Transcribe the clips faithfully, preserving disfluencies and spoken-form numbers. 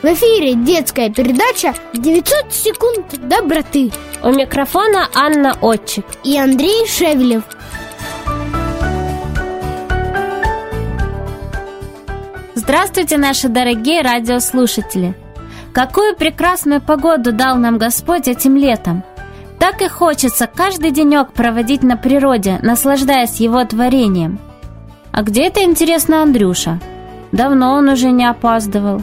эфире детская передача девятьсот секунд доброты. У микрофона Анна Отчик и Андрей Шевелев. Здравствуйте, наши дорогие радиослушатели! Какую прекрасную погоду дал нам Господь этим летом! Так и хочется каждый денек проводить на природе, наслаждаясь Его творением. А где это, интересно, Андрюша? Давно он уже не опаздывал.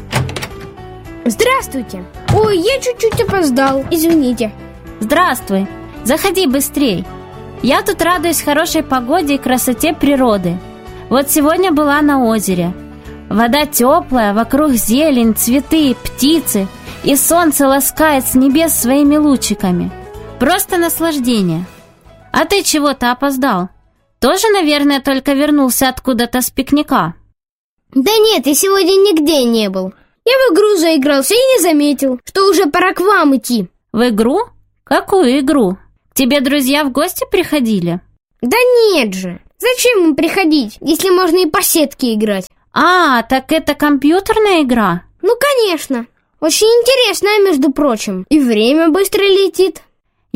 Здравствуйте! Ой, я чуть-чуть опоздал, извините. Здравствуй! Заходи быстрей! Я тут радуюсь хорошей погоде и красоте природы. Вот сегодня была на озере. Вода теплая, вокруг зелень, цветы, птицы, и солнце ласкает с небес своими лучиками. Просто наслаждение. А ты чего-то опоздал? Тоже, наверное, только вернулся откуда-то с пикника? Да нет, я сегодня нигде не был. Я в игру заигрался и не заметил, что уже пора к вам идти. В игру? Какую игру? К тебе друзья в гости приходили? Да нет же. Зачем им приходить, если можно и по сетке играть? А, так это компьютерная игра? Ну, конечно. Очень интересная, между прочим. И время быстро летит.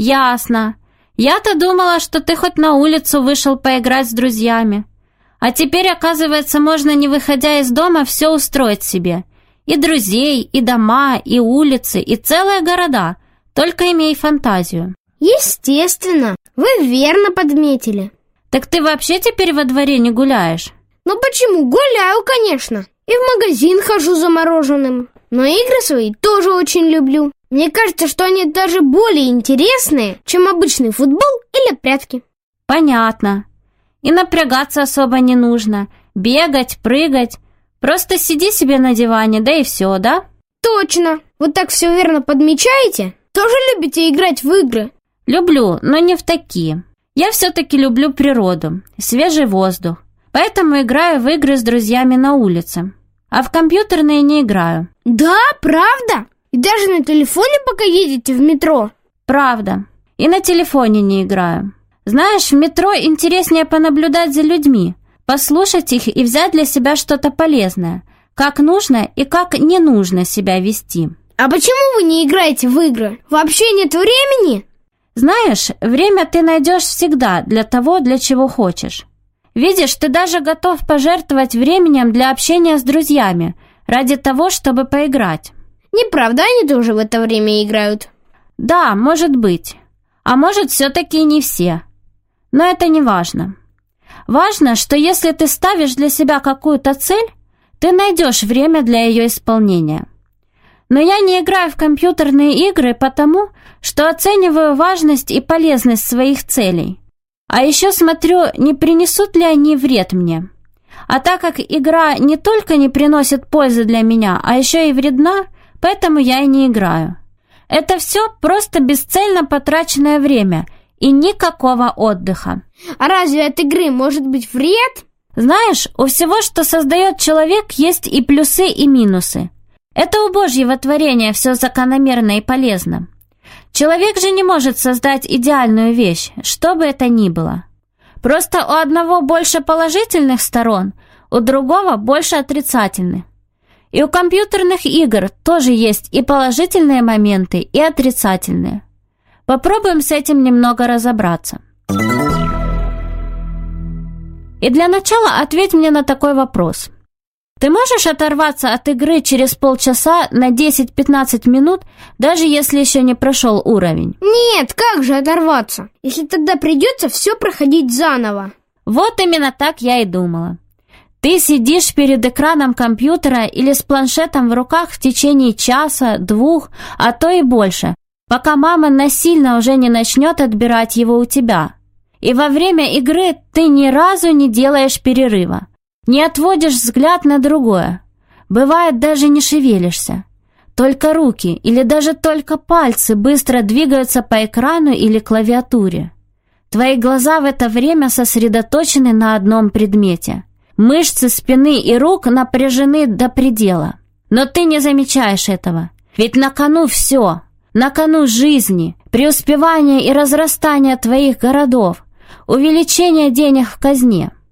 Ясно. Я-то думала, что ты хоть на улицу вышел поиграть с друзьями. А теперь, оказывается, можно, не выходя из дома, все устроить себе. И друзей, и дома, и улицы, и целые города. Только имей фантазию. Естественно. Вы верно подметили. Так ты вообще теперь во дворе не гуляешь? Ну почему? Гуляю, конечно. И в магазин хожу за мороженым. Но игры свои тоже очень люблю. Мне кажется, что они даже более интересные, чем обычный футбол или прятки. Понятно. И напрягаться особо не нужно. Бегать, прыгать. Просто сиди себе на диване, да и все, да? Точно. Вы так все верно подмечаете? Тоже любите играть в игры? Люблю, но не в такие. Я все-таки люблю природу, свежий воздух. Поэтому играю в игры с друзьями на улице. А в компьютерные не играю. Да, правда? И даже на телефоне, пока едете в метро? Правда. И на телефоне не играю. Знаешь, в метро интереснее понаблюдать за людьми, послушать их и взять для себя что-то полезное, как нужно и как не нужно себя вести. А почему вы не играете в игры? Вообще нет времени? Знаешь, время ты найдешь всегда для того, для чего хочешь. Видишь, ты даже готов пожертвовать временем для общения с друзьями, ради того, чтобы поиграть. Неправда, они тоже в это время играют. Да, может быть. А может, все-таки не все. Но это не важно. Важно, что если ты ставишь для себя какую-то цель, ты найдешь время для ее исполнения. Но я не играю в компьютерные игры потому, что оцениваю важность и полезность своих целей. А еще смотрю, не принесут ли они вред мне. А так как игра не только не приносит пользы для меня, а еще и вредна, поэтому я и не играю. Это все просто бесцельно потраченное время и никакого отдыха. А разве от игры может быть вред? Знаешь, у всего, что создает человек, есть и плюсы, и минусы. Это у Божьего творения все закономерно и полезно. Человек же не может создать идеальную вещь, что бы это ни было. Просто у одного больше положительных сторон, у другого больше отрицательных. И у компьютерных игр тоже есть и положительные моменты, и отрицательные. Попробуем с этим немного разобраться. И для начала ответь мне на такой вопрос. Ты можешь оторваться от игры через полчаса на десять-пятнадцать минут, даже если еще не прошел уровень? Нет, как же оторваться, если тогда придется все проходить заново? Вот именно так я и думала. Ты сидишь перед экраном компьютера или с планшетом в руках в течение часа, двух, а то и больше, пока мама насильно уже не начнет отбирать его у тебя. И во время игры ты ни разу не делаешь перерыва. Не отводишь взгляд на другое. Бывает, даже не шевелишься. Только руки или даже только пальцы быстро двигаются по экрану или клавиатуре. Твои глаза в это время сосредоточены на одном предмете. Мышцы спины и рук напряжены до предела. Но ты не замечаешь этого. Ведь на кону все. На кону жизни, преуспевание и разрастание твоих городов, увеличение денег в казне.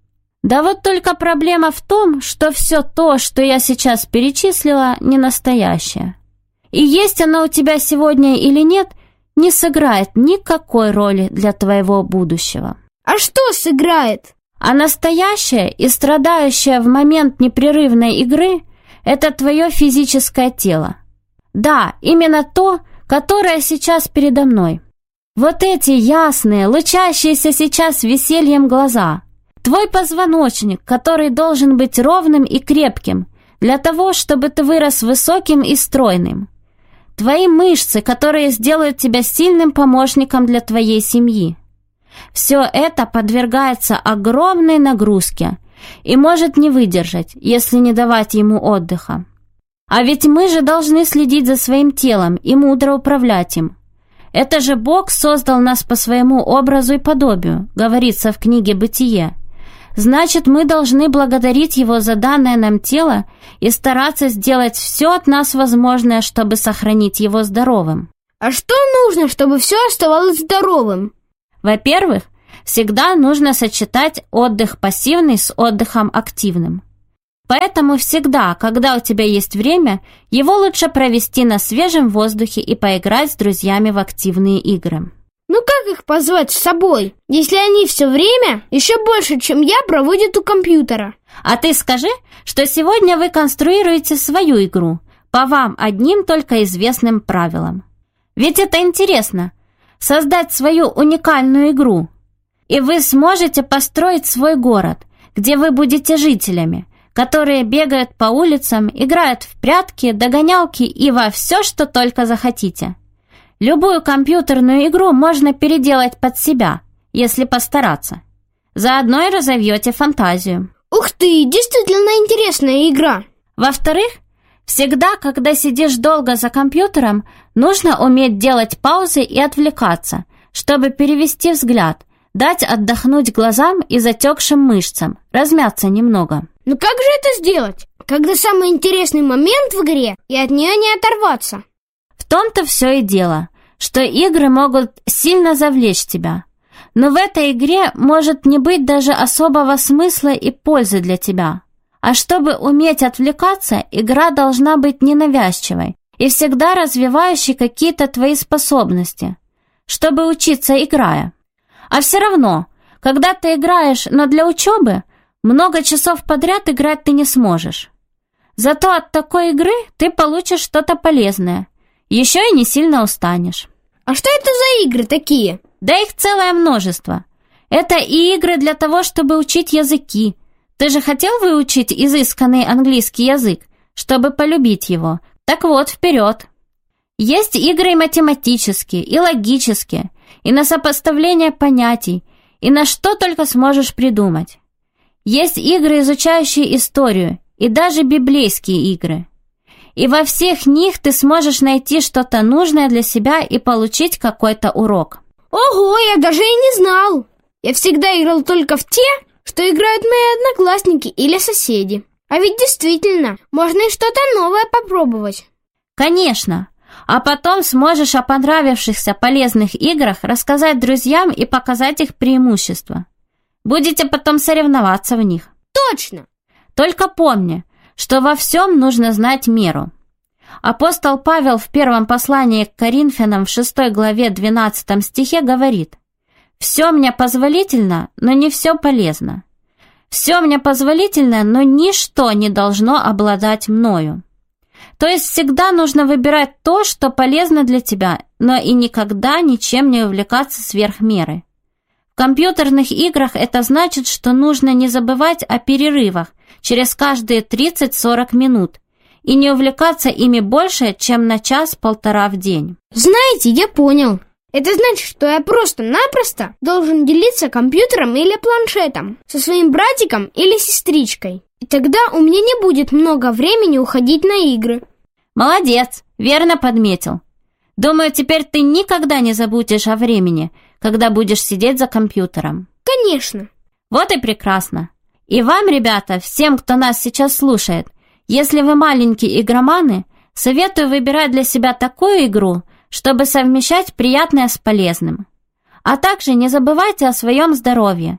Да вот только проблема в том, что все то, что я сейчас перечислила, не настоящее. И есть оно у тебя сегодня или нет, не сыграет никакой роли для твоего будущего. А что сыграет? А настоящее и страдающее в момент непрерывной игры – это твое физическое тело. Да, именно то, которое сейчас передо мной. Вот эти ясные, лучащиеся сейчас весельем глаза. Твой позвоночник, который должен быть ровным и крепким, для того, чтобы ты вырос высоким и стройным. Твои мышцы, которые сделают тебя сильным помощником для твоей семьи. Все это подвергается огромной нагрузке и может не выдержать, если не давать ему отдыха. А ведь мы же должны следить за своим телом и мудро управлять им. Это же Бог создал нас по своему образу и подобию, говорится в книге «Бытие». Значит, мы должны благодарить Его за данное нам тело и стараться сделать все от нас возможное, чтобы сохранить его здоровым. А что нужно, чтобы все оставалось здоровым? Во-первых, всегда нужно сочетать отдых пассивный с отдыхом активным. Поэтому всегда, когда у тебя есть время, его лучше провести на свежем воздухе и поиграть с друзьями в активные игры. Ну как их позвать с собой, если они все время, еще больше, чем я, проводят у компьютера? А ты скажи, что сегодня вы конструируете свою игру, по вам одним только известным правилам. Ведь это интересно, создать свою уникальную игру. И вы сможете построить свой город, где вы будете жителями, которые бегают по улицам, играют в прятки, догонялки и во все, что только захотите. Любую компьютерную игру можно переделать под себя, если постараться. Заодно и разовьете фантазию. Ух ты, действительно интересная игра. Во-вторых, всегда, когда сидишь долго за компьютером, нужно уметь делать паузы и отвлекаться, чтобы перевести взгляд, дать отдохнуть глазам и затекшим мышцам, размяться немного. Ну как же это сделать, когда самый интересный момент в игре, и от нее не оторваться? В том-то все и дело, что игры могут сильно завлечь тебя. Но в этой игре может не быть даже особого смысла и пользы для тебя. А чтобы уметь отвлекаться, игра должна быть ненавязчивой и всегда развивающей какие-то твои способности, чтобы учиться играя. А все равно, когда ты играешь, но для учебы, много часов подряд играть ты не сможешь. Зато от такой игры ты получишь что-то полезное, еще и не сильно устанешь. А что это за игры такие? Да их целое множество. Это и игры для того, чтобы учить языки. Ты же хотел выучить изысканный английский язык, чтобы полюбить его? Так вот, вперед. Есть игры и математические, и логические, и на сопоставление понятий, и на что только сможешь придумать. Есть игры, изучающие историю, и даже библейские игры. И во всех них ты сможешь найти что-то нужное для себя и получить какой-то урок. Ого, я даже и не знал. Я всегда играл только в те, что играют мои одноклассники или соседи. А ведь действительно, можно и что-то новое попробовать. Конечно. А потом сможешь о понравившихся полезных играх рассказать друзьям и показать их преимущества. Будете потом соревноваться в них. Точно. Только помни, что во всем нужно знать меру. Апостол Павел в первом послании к Коринфянам в шестой главе двенадцатом стихе говорит: «Все мне позволительно, но не все полезно. Все мне позволительно, но ничто не должно обладать мною». То есть всегда нужно выбирать то, что полезно для тебя, но и никогда ничем не увлекаться сверх меры. В компьютерных играх это значит, что нужно не забывать о перерывах через каждые тридцать-сорок минут и не увлекаться ими больше, чем на час-полтора в день. Знаете, я понял. Это значит, что я просто-напросто должен делиться компьютером или планшетом со своим братиком или сестричкой. И тогда у меня не будет много времени уходить на игры. Молодец, верно подметил. Думаю, теперь ты никогда не забудешь о времени, когда будешь сидеть за компьютером. Конечно. Вот и прекрасно. И вам, ребята, всем, кто нас сейчас слушает, если вы маленькие игроманы, советую выбирать для себя такую игру, чтобы совмещать приятное с полезным. А также не забывайте о своем здоровье.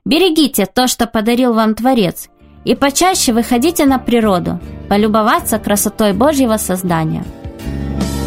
Берегите то, что подарил вам Творец, и почаще выходите на природу, полюбоваться красотой Божьего создания.